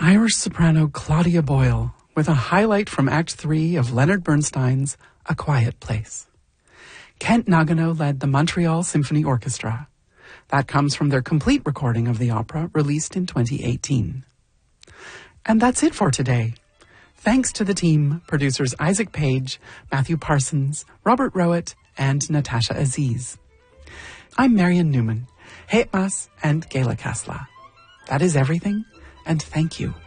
Irish soprano Claudia Boyle with a highlight from Act 3 of Leonard Bernstein's A Quiet Place. Kent Nagano led the Montreal Symphony Orchestra. That comes from their complete recording of the opera released in 2018. And that's it for today. Thanks to the team, producers Isaac Page, Matthew Parsons, Robert Rowett, and Natasha Aziz. I'm Marian Newman, Heitmas and Gela Kasla. That is everything, and thank you.